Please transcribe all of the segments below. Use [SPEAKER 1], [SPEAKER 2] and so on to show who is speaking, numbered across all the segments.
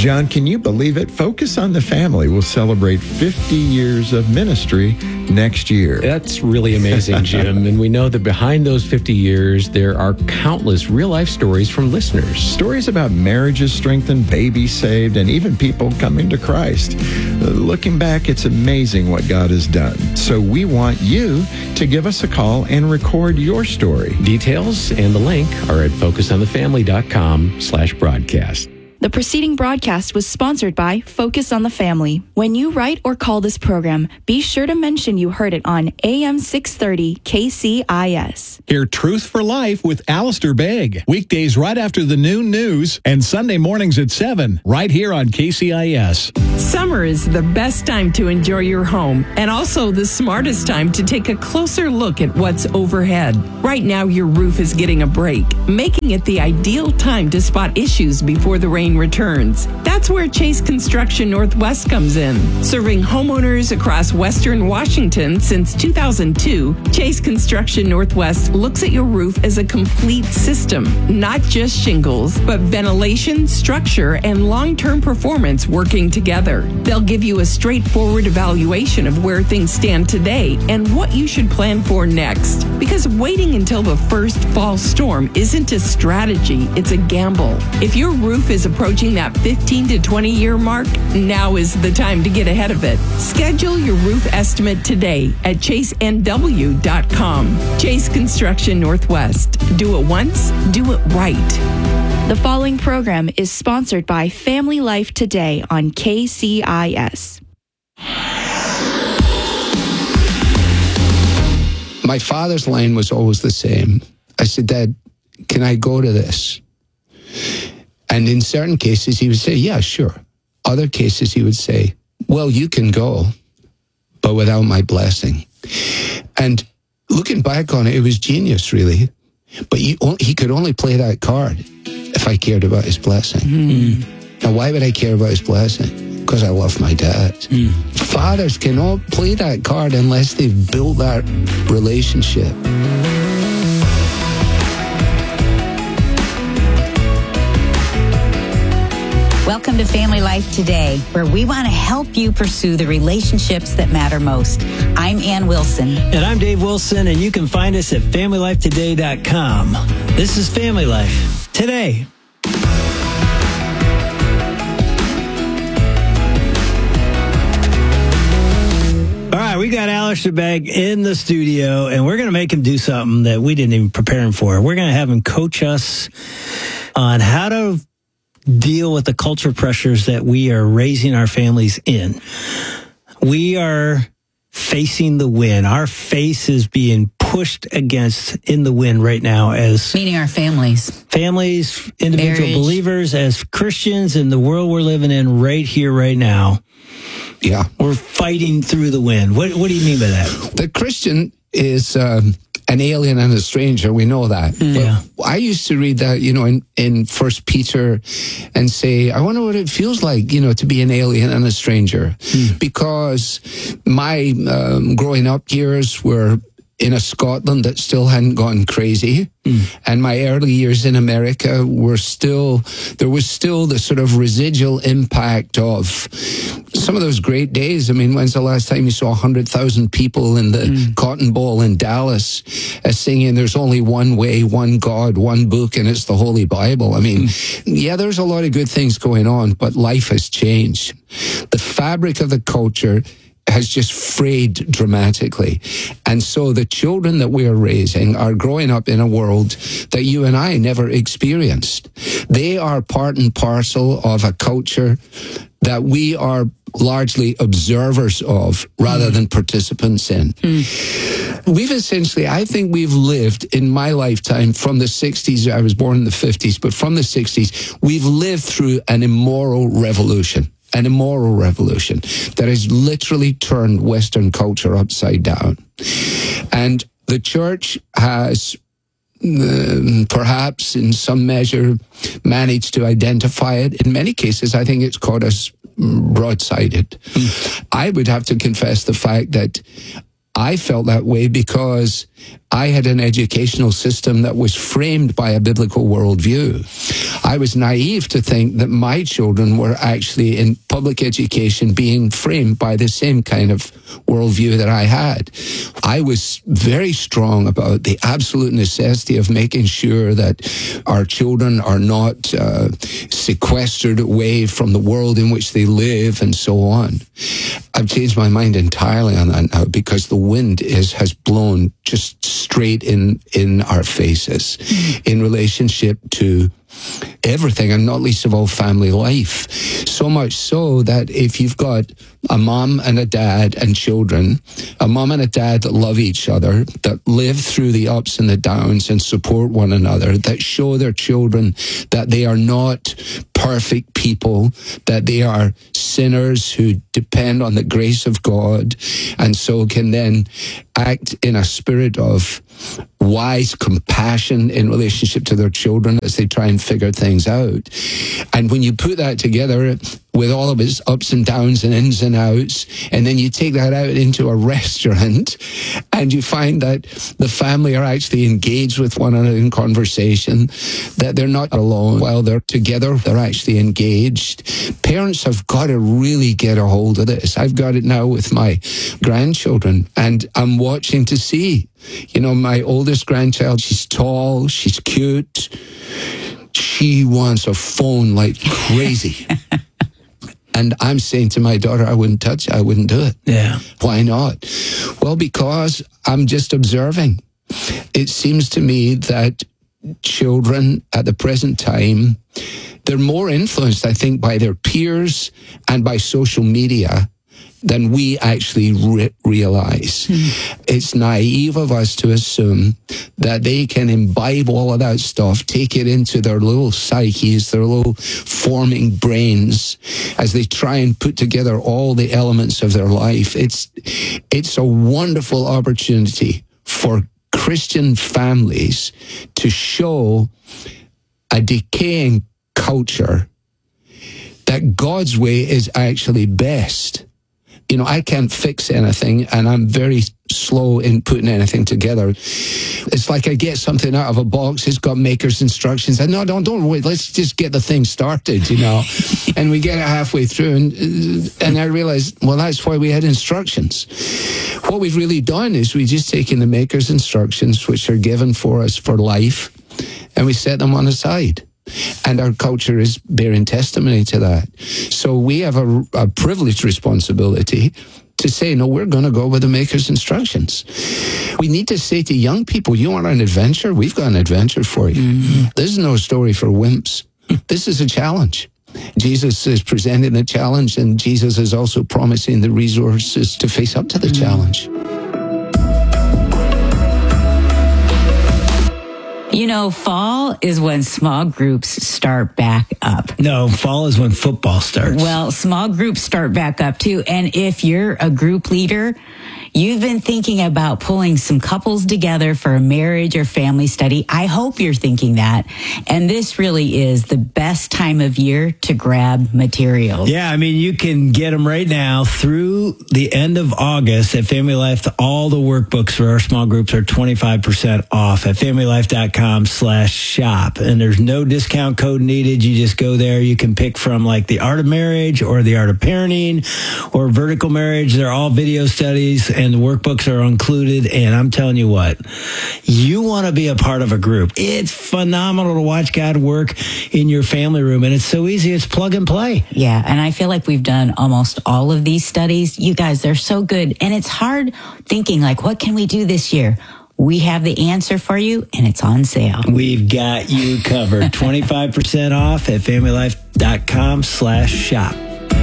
[SPEAKER 1] John, can you believe it? Focus on the Family will celebrate 50 years of ministry next year.
[SPEAKER 2] That's really amazing, Jim. And we know that behind those 50 years, there are countless real-life stories from listeners.
[SPEAKER 1] Stories about marriages strengthened, babies saved, and even people coming to Christ. Looking back, it's amazing what God has done. So we want you to give us a call and record your story.
[SPEAKER 2] Details and the link are at focusonthefamily.com/broadcast.
[SPEAKER 3] The preceding broadcast was sponsored by Focus on the Family. When you write or call this program, be sure to mention you heard it on AM 630 KCIS.
[SPEAKER 4] Hear Truth for Life with Alistair Begg. Weekdays right after the noon news and Sunday mornings at 7, right here on KCIS.
[SPEAKER 5] Summer is the best time to enjoy your home and also the smartest time to take a closer look at what's overhead. Right now, your roof is getting a break, making it the ideal time to spot issues before the rain returns. That's where Chase Construction Northwest comes in. Serving homeowners across Western Washington since 2002, Chase Construction Northwest looks at your roof as a complete system, not just shingles, but ventilation, structure, and long-term performance working together. They'll give you a straightforward evaluation of where things stand today and what you should plan for next. Because waiting until the first fall storm isn't a strategy, it's a gamble. If your roof is approaching that 15 to 20 year mark, now is the time to get ahead of it. Schedule your roof estimate today at chasenw.com. Chase Construction Northwest. Do it once, do it right.
[SPEAKER 3] The following program is sponsored by Family Life Today on KCIS.
[SPEAKER 6] My father's line was always the same. I said, Dad, can I go to this? And in certain cases, he would say, yeah, sure. Other cases, he would say, well, you can go, but without my blessing. And looking back on it, it was genius, really. But he could only play that card if I cared about his blessing. Mm. Now, why would I care about his blessing? Because I love my dad. Mm. Fathers cannot play that card unless they've built that relationship.
[SPEAKER 7] Welcome to Family Life Today, where we want to help you pursue the relationships that matter most. I'm Ann Wilson.
[SPEAKER 8] And I'm Dave Wilson, and you can find us at FamilyLifeToday.com. This is Family Life Today. All right, we got Alistair Begg in the studio, and we're going to make him do something that we didn't even prepare him for. We're going to have him coach us on how to deal with the culture pressures that we are raising our families in. We are facing the wind. Our face is being pushed against in the wind right now as...
[SPEAKER 7] Meaning our families.
[SPEAKER 8] Families, individual
[SPEAKER 7] marriage.
[SPEAKER 8] Believers, as Christians in the world we're living in right here, right now.
[SPEAKER 6] Yeah.
[SPEAKER 8] We're fighting through the wind. What do you mean by that?
[SPEAKER 6] The Christian is... an alien and a stranger, we know that.
[SPEAKER 8] Yeah.
[SPEAKER 6] But I used to read that, in 1 Peter and say, I wonder what it feels like, to be an alien and a stranger. Because my growing up years were in a Scotland that still hadn't gone crazy. And my early years in America there was still the sort of residual impact of some of those great days. I mean, when's the last time you saw 100,000 people in the Cotton Bowl in Dallas singing, there's only one way, one God, one book, and it's the Holy Bible? I mean, yeah, there's a lot of good things going on, but life has changed. The fabric of the culture has just frayed dramatically. And so the children that we are raising are growing up in a world that you and I never experienced. They are part and parcel of a culture that we are largely observers of rather than participants in. We've essentially, I think we've lived in my lifetime from the 60s, I was born in the 50s, but from the 60s, we've lived through an immoral revolution. An immoral revolution that has literally turned Western culture upside down. And the church has perhaps in some measure managed to identify it. In many cases, I think it's caught us broadsided. I would have to confess the fact that I felt that way because I had an educational system that was framed by a biblical worldview. I was naive to think that my children were actually in public education being framed by the same kind of worldview that I had. I was very strong about the absolute necessity of making sure that our children are not sequestered away from the world in which they live and so on. I've changed my mind entirely on that now because the wind has blown just straight in our faces in relationship to everything, and not least of all family life. So much so that if you've got a mom and a dad and children, a mom and a dad that love each other, that live through the ups and the downs and support one another, that show their children that they are not perfect people, that they are sinners who depend on the grace of God, and so can then act in a spirit of wise compassion in relationship to their children as they try and figure things out. And when you put that together with all of its ups and downs and ins and outs, and then you take that out into a restaurant and you find that the family are actually engaged with one another in conversation, that they're not alone while they're together, they're actually engaged. Parents have got to really get a hold of this. I've got it now with my grandchildren, and I'm watching to see. You know, my oldest grandchild, she's tall, she's cute. She wants a phone like crazy. And I'm saying to my daughter, I wouldn't touch it. I wouldn't do it.
[SPEAKER 8] Yeah.
[SPEAKER 6] Why not? Well, because I'm just observing. It seems to me that children at the present time, they're more influenced, I think, by their peers and by social media than we actually realize. It's naive of us to assume that they can imbibe all of that stuff, take it into their little psyches, their little forming brains, as they try and put together all the elements of their life. It's a wonderful opportunity for Christian families to show a decaying culture that God's way is actually best. You know, I can't fix anything, and I'm very slow in putting anything together. It's like I get something out of a box, it's got maker's instructions. And no, don't wait, let's just get the thing started, you know. And we get it halfway through, and I realize, well, that's why we had instructions. What we've really done is we just taken the maker's instructions, which are given for us for life, and we set them on the side. And our culture is bearing testimony to that. So we have a privileged responsibility to say, no, we're going to go with the Maker's instructions. We need to say to young people, you want an adventure? We've got an adventure for you. Mm-hmm. This is no story for wimps. This is a challenge. Jesus is presenting the challenge, and Jesus is also promising the resources to face up to the challenge.
[SPEAKER 7] You know, fall is when small groups start back up.
[SPEAKER 8] No, fall is when football starts.
[SPEAKER 7] Well, small groups start back up too. And if you're a group leader, you've been thinking about pulling some couples together for a marriage or family study. I hope you're thinking that. And this really is the best time of year to grab materials.
[SPEAKER 8] Yeah, I mean, you can get them right now through the end of August at Family Life. All the workbooks for our small groups are 25% off at familylife.com/shop. And there's no discount code needed. You just go there. You can pick from like the Art of Marriage or the Art of Parenting or Vertical Marriage. They're all video studies, and the workbooks are included. And I'm telling you what, you want to be a part of a group. It's phenomenal to watch God work in your family room. And it's so easy. It's plug and play.
[SPEAKER 7] Yeah. And I feel like we've done almost all of these studies. You guys, they're so good. And it's hard thinking like, what can we do this year? We have the answer for you, and it's on sale.
[SPEAKER 8] We've got you covered. 25% off at familylife.com/shop.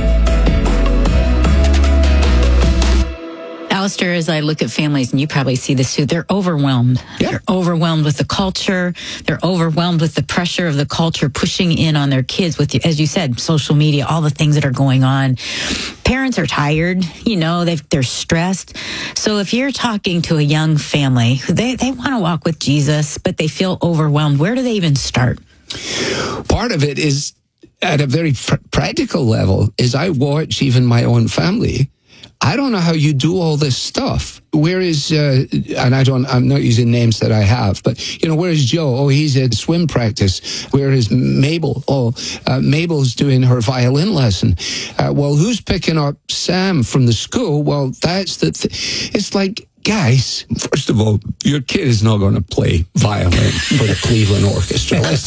[SPEAKER 7] Alistair, as I look at families, and you probably see this too, they're overwhelmed.
[SPEAKER 6] Yeah.
[SPEAKER 7] They're overwhelmed with the culture. They're overwhelmed with the pressure of the culture pushing in on their kids with, as you said, social media, all the things that are going on. Parents are tired, you know, they're stressed. So if you're talking to a young family, they want to walk with Jesus, but they feel overwhelmed, where do they even start?
[SPEAKER 6] Part of it is at a very practical level is I watch even my own family. I don't know how you do all this stuff. Where is, and I'm not using names that I have, but, where is Joe? Oh, he's at swim practice. Where is Mabel? Oh, Mabel's doing her violin lesson. Well, who's picking up Sam from the school? Well, that's it's like, guys, first of all, your kid is not going to play violin for the Cleveland Orchestra. Let's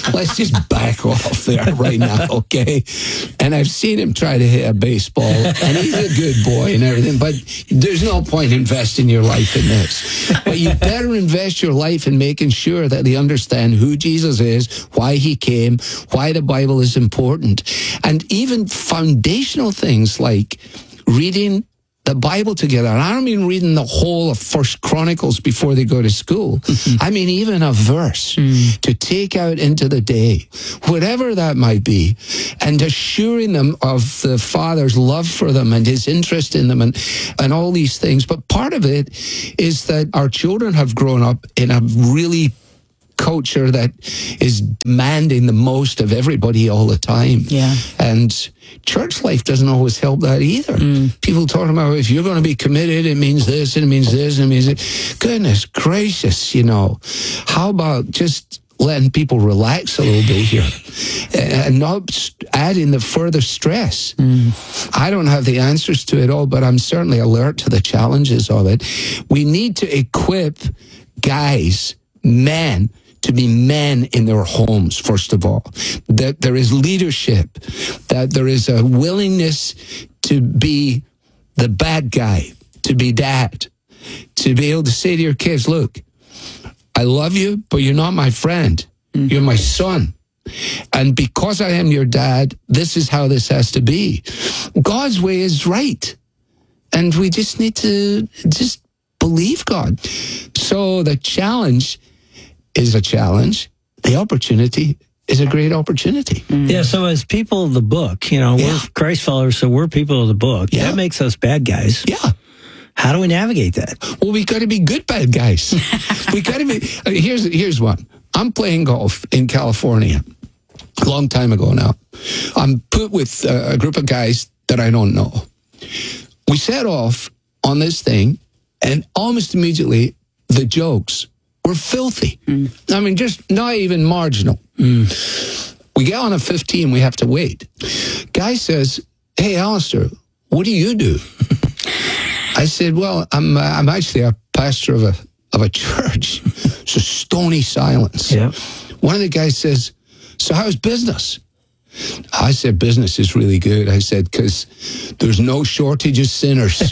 [SPEAKER 6] just back off there right now, okay? And I've seen him try to hit a baseball, and he's a good boy and everything, but there's no point investing your life in this. But you better invest your life in making sure that they understand who Jesus is, why he came, why the Bible is important, and even foundational things like reading the Bible together. And I don't mean reading the whole of First Chronicles before they go to school. I mean even a verse to take out into the day, whatever that might be, and assuring them of the Father's love for them and his interest in them and all these things. But part of it is that our children have grown up in a really culture that is demanding the most of everybody all the time.
[SPEAKER 7] Yeah. And
[SPEAKER 6] church life doesn't always help that either. People talking about, if you're going to be committed, it means this, and it means this, and it means that. Goodness gracious, how about just letting people relax a little bit here and not adding the further stress? I don't have the answers to it all, but I'm certainly alert to the challenges of it. We need to equip guys, men, to be men in their homes, first of all. That there is leadership, that there is a willingness to be the bad guy, to be dad, to be able to say to your kids, look, I love you, but you're not my friend. You're my son. And because I am your dad, this is how this has to be. God's way is right. And we just need to just believe God. So the challenge is a challenge. The opportunity is a great opportunity.
[SPEAKER 8] Yeah, so as people of the book, we're Christ followers, so we're people of the book.
[SPEAKER 6] Yeah.
[SPEAKER 8] That makes us bad guys.
[SPEAKER 6] Yeah.
[SPEAKER 8] How do we navigate that?
[SPEAKER 6] Well, we got to be good bad guys. We got to be. Here's one. I'm playing golf in California a long time ago now. I'm put with a group of guys that I don't know. We set off on this thing, and almost immediately the jokes were filthy. I mean, just not even marginal. We get on a 15, we have to wait. Guy says, hey, Alistair, what do you do? I said, well, I'm actually a pastor of a church. So stony silence.
[SPEAKER 8] Yep.
[SPEAKER 6] One of the guys says, so how's business? I said, business is really good. I said, because there's no shortage of sinners.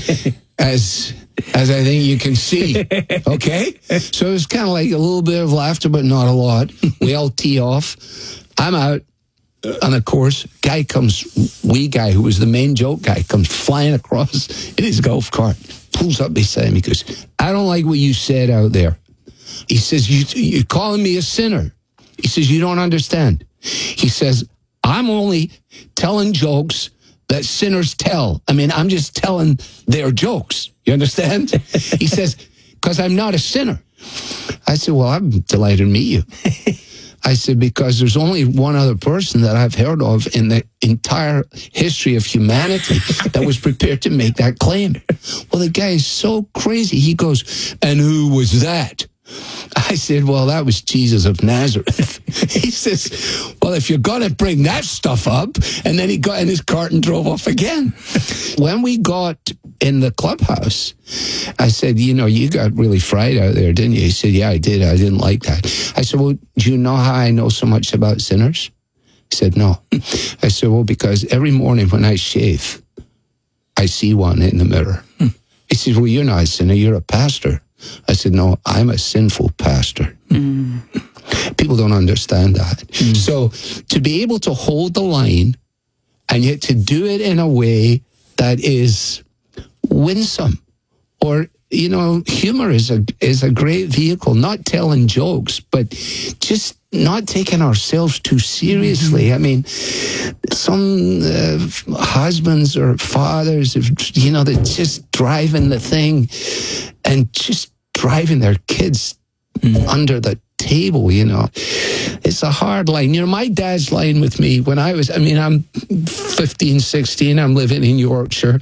[SPEAKER 6] As I think you can see, okay? So it was kind of like a little bit of laughter, but not a lot. We all tee off. I'm out on the course. Guy comes, wee guy, who was the main joke guy, comes flying across in his golf cart, pulls up beside me, goes, I don't like what you said out there. He says, you're calling me a sinner. He says, you don't understand. He says, I'm only telling jokes that sinners tell. I mean, I'm just telling their jokes. You understand? He says, because I'm not a sinner. I said, well, I'm delighted to meet you. I said, because there's only one other person that I've heard of in the entire history of humanity that was prepared to make that claim. Well, the guy is so crazy. He goes, and who was that? I said, well, that was Jesus of Nazareth. He says, well, if you're going to bring that stuff up, and then he got in his cart and drove off again. When we got in the clubhouse, I said, you got really fried out there, didn't you? He said, yeah, I did. I didn't like that. I said, well, do you know how I know so much about sinners? He said, no. I said, well, because every morning when I shave, I see one in the mirror. He said, well, you're not a sinner, you're a pastor. I said, no, I'm a sinful pastor. People don't understand that. So to be able to hold the line and yet to do it in a way that is winsome, or, humor is a great vehicle, not telling jokes, but just not taking ourselves too seriously. I mean, some husbands or fathers, they're just driving the thing and just driving their kids under the table, It's a hard line. My dad's line with me when I'm 15, 16, I'm living in Yorkshire.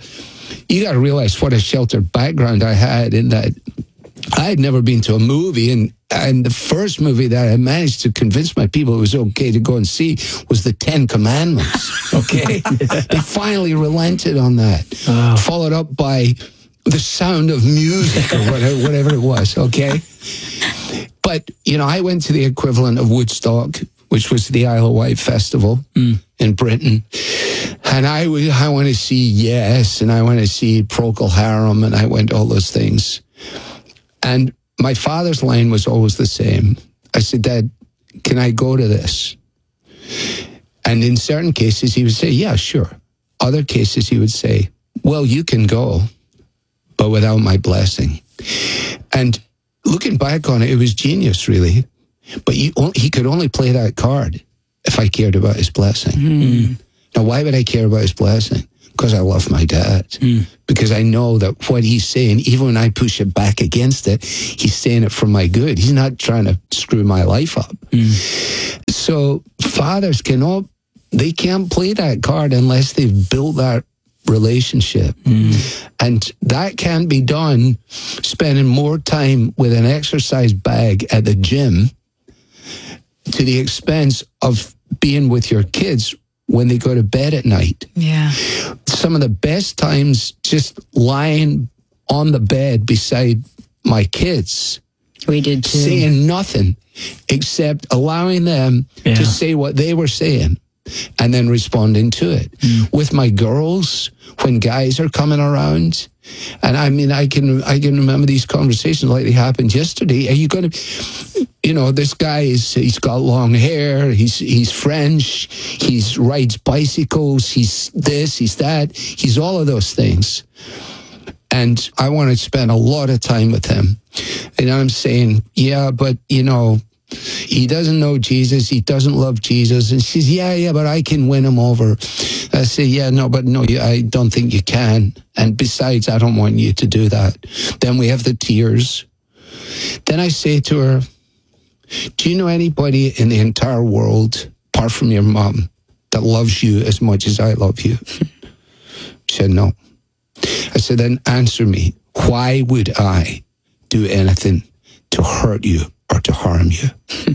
[SPEAKER 6] you got to realize what a sheltered background I had in that I had never been to a movie, and the first movie that I managed to convince my people it was okay to go and see was the 10 Commandments. Okay? They finally relented on that. Followed up by The Sound of Music or whatever it was, okay? But, I went to the equivalent of Woodstock, which was the Isle of Wight Festival in Britain. And I want to see Yes, and I want to see Procol Harum, and I went to all those things. And my father's line was always the same. I said, Dad, can I go to this? And in certain cases, he would say, yeah, sure. Other cases, he would say, well, you can go, but without my blessing. And looking back on it, it was genius, really. But he could only play that card if I cared about his blessing. Now, why would I care about his blessing? Because I love my dad. Because I know that what he's saying, even when I push it back against it, he's saying it for my good. He's not trying to screw my life up. So fathers they can't play that card unless they've built that relationship. And that can be done spending more time with an exercise bag at the gym to the expense of being with your kids when they go to bed at night.
[SPEAKER 7] Yeah.
[SPEAKER 6] Some of the best times just lying on the bed beside my kids.
[SPEAKER 7] We did too.
[SPEAKER 6] Saying nothing except allowing them to say what they were saying and then responding to it. With my girls, when guys are coming around, and I mean, I can remember these conversations like they happened yesterday. Are you going to, this guy he's got long hair, he's French, he rides bicycles, he's this, he's that, he's all of those things. And I want to spend a lot of time with him. And I'm saying, yeah, but he doesn't know Jesus. He doesn't love Jesus. And she says, yeah, but I can win him over. I say, I don't think you can. And besides, I don't want you to do that. Then we have the tears. Then I say to her, do you know anybody in the entire world, apart from your mom, that loves you as much as I love you? She said, no. I said, then answer me. Why would I do anything to hurt you or to harm you?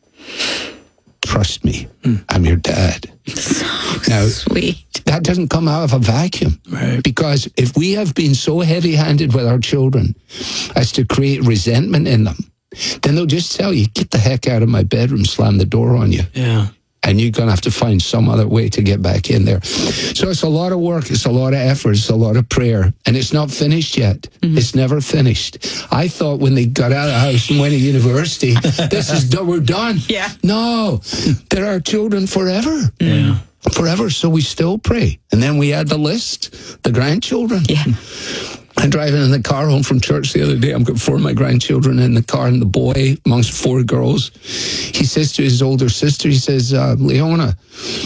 [SPEAKER 6] Trust me, I'm your dad. Now,
[SPEAKER 7] Sweet.
[SPEAKER 6] That doesn't come out of a vacuum.
[SPEAKER 8] Right.
[SPEAKER 6] Because if we have been so heavy-handed with our children as to create resentment in them, then they'll just tell you, get the heck out of my bedroom, slam the door on you.
[SPEAKER 8] Yeah.
[SPEAKER 6] And you're going to have to find some other way to get back in there. So it's a lot of work. It's a lot of effort. It's a lot of prayer. And it's not finished yet. It's never finished. I thought when they got out of the house and went to university, we're done.
[SPEAKER 7] Yeah.
[SPEAKER 6] No, there are children forever.
[SPEAKER 8] Yeah.
[SPEAKER 6] Forever. So we still pray. And then we add the list, the grandchildren.
[SPEAKER 7] Yeah.
[SPEAKER 6] I'm driving in the car home from church the other day. I've got 4 of my grandchildren in the car, and the boy, amongst 4 girls, he says to his older sister, he says, Leona,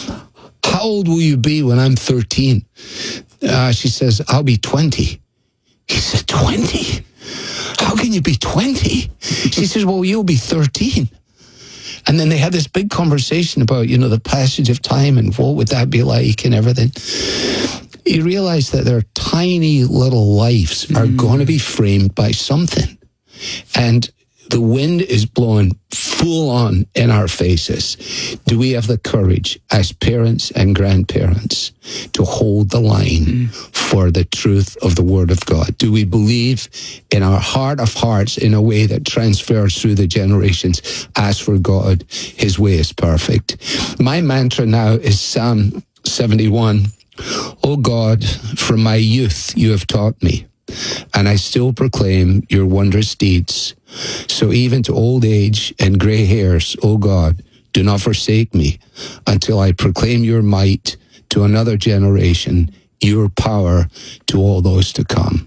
[SPEAKER 6] how old will you be when I'm 13? She says, I'll be 20. He said, 20? How can you be 20? She says, well, you'll be 13. And then they had this big conversation about, the passage of time and what would that be like and everything. You realize that their tiny little lives are going to be framed by something. And the wind is blowing full on in our faces. Do we have the courage as parents and grandparents to hold the line for the truth of the Word of God? Do we believe in our heart of hearts in a way that transfers through the generations? As for God, His way is perfect. My mantra now is Psalm 71. O God, from my youth you have taught me, and I still proclaim your wondrous deeds. So even to old age and gray hairs, O God, do not forsake me until I proclaim your might to another generation, your power to all those to come.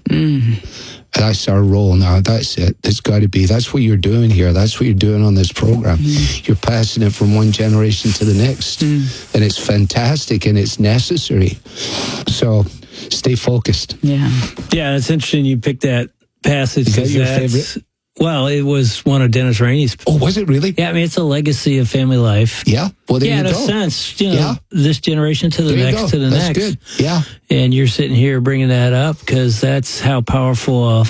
[SPEAKER 6] That's our role now. That's it. It's got to be. That's what you're doing here. That's what you're doing on this program. You're passing it from one generation to the next. And it's fantastic and it's necessary. So stay focused.
[SPEAKER 7] Yeah.
[SPEAKER 8] Yeah, it's interesting you picked that passage.
[SPEAKER 6] Is that your favorite?
[SPEAKER 8] Well, it was one of Dennis Rainey's.
[SPEAKER 6] Oh, was it really?
[SPEAKER 8] Yeah, I mean, it's a legacy of family life.
[SPEAKER 6] Yeah. Well, there you
[SPEAKER 8] in
[SPEAKER 6] go.
[SPEAKER 8] a sense, this generation to the next to the
[SPEAKER 6] That's
[SPEAKER 8] next.
[SPEAKER 6] good. Yeah.
[SPEAKER 8] And you're sitting here bringing that up because that's how powerful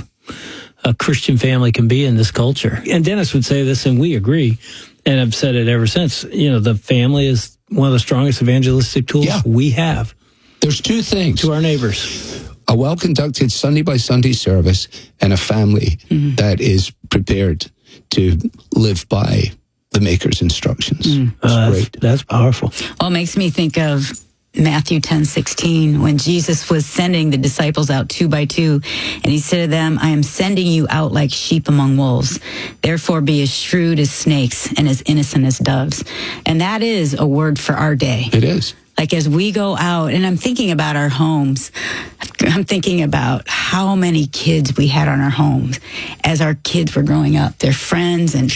[SPEAKER 8] a Christian family can be in this culture. And Dennis would say this, and we agree, and I've said it ever since. The family is one of the strongest evangelistic tools we have.
[SPEAKER 6] There's two things.
[SPEAKER 8] To our neighbors.
[SPEAKER 6] A well-conducted Sunday by Sunday service and a family that is prepared to live by the Maker's instructions. That's great.
[SPEAKER 8] That's powerful.
[SPEAKER 7] Well, it makes me think of Matthew 10:16, when Jesus was sending the disciples out 2 by 2, and he said to them, I am sending you out like sheep among wolves. Therefore be as shrewd as snakes and as innocent as doves. And that is a word for our day.
[SPEAKER 6] It is.
[SPEAKER 7] Like as we go out, and I'm thinking about our homes, I'm thinking about how many kids we had on our homes as our kids were growing up, their friends. And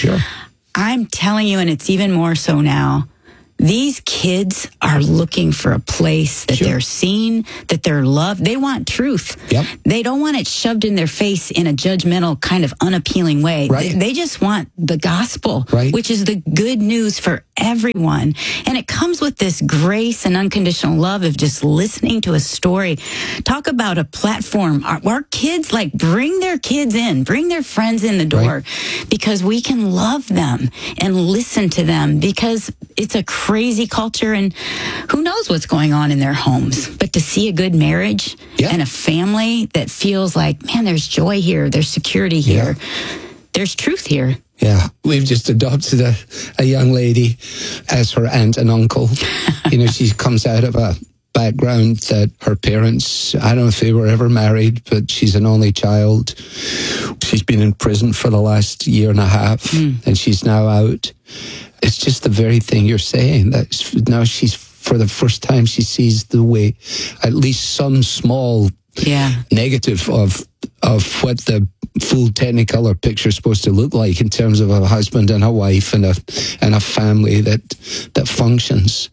[SPEAKER 7] I'm telling you, and it's even more so now, these kids are looking for a place that they're seen, that they're loved. They want truth.
[SPEAKER 6] Yep.
[SPEAKER 7] They don't want it shoved in their face in a judgmental, kind of unappealing way.
[SPEAKER 6] Right.
[SPEAKER 7] They just want the gospel, which is the good news for everyone. And it comes with this grace and unconditional love of just listening to a story. Talk about a platform. Our kids, bring their kids in, bring their friends in the door, because we can love them and listen to them, because it's a crazy culture and who knows what's going on in their homes. But to see a good marriage and a family that feels like, man, there's joy here, there's security here, there's truth here.
[SPEAKER 6] Yeah, we've just adopted a young lady as her aunt and uncle. She comes out of a background that her parents, I don't know if they were ever married, but she's an only child. She's been in prison for the last year and a half, and she's now out. It's just the very thing you're saying, that now she's, for the first time, she sees the way, at least some small negative of what the full Technicolor picture is supposed to look like in terms of a husband and a wife and a family that functions.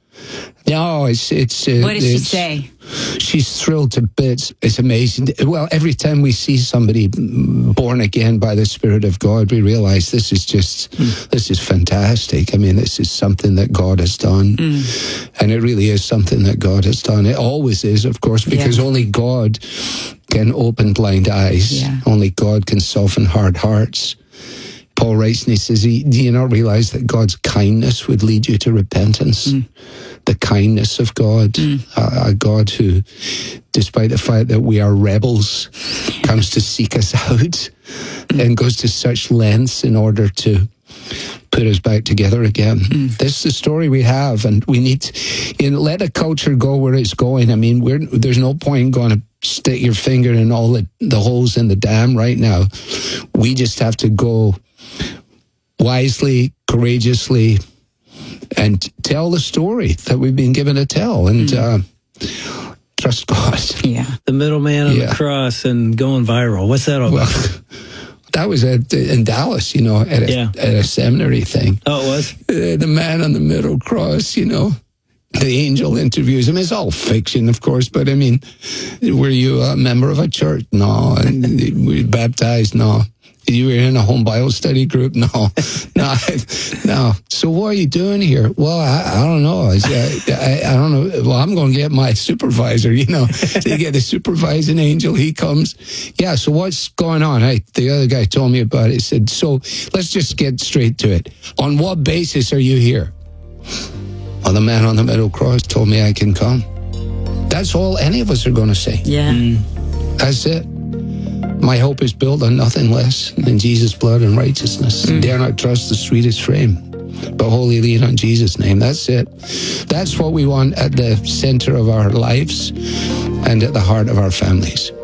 [SPEAKER 6] No, it's.
[SPEAKER 7] What did she say?
[SPEAKER 6] She's thrilled to bits. It's amazing. Well, every time we see somebody born again by the Spirit of God, we realize this is fantastic. I mean, this is something that God has done. And it really is something that God has done. It always is, of course, because only God can open blind eyes. Only God can soften hard hearts. Paul writes and he says, do you not realize that God's kindness would lead you to repentance? The kindness of God, a God who, despite the fact that we are rebels, comes to seek us out and goes to such lengths in order to put us back together again. This is the story we have, and we need to let a culture go where it's going. I mean, there's no point in going to stick your finger in all the holes in the dam right now. We just have to go wisely, courageously, and tell the story that we've been given to tell, and trust God.
[SPEAKER 8] The middleman on the cross and going viral. What's that all about?
[SPEAKER 6] Well, that was in Dallas, at a seminary thing.
[SPEAKER 8] Oh, it was?
[SPEAKER 6] The man on the middle cross, the angel interviews him. It's all fiction, of course, but I mean, were you a member of a church? No. And were you baptized? No. You were in a home Bible study group? No. So what are you doing here? Well, I don't know. I don't know. Well, I'm going to get my supervisor, They get the supervising angel. He comes. Yeah, so what's going on? The other guy told me about it. He said, so let's just get straight to it. On what basis are you here? Well, the man on the middle cross told me I can come. That's all any of us are going to say. That's it. My hope is built on nothing less than Jesus' blood and righteousness. Dare not trust the sweetest frame, but wholly lean on Jesus' name. That's it. That's what we want at the center of our lives and at the heart of our families.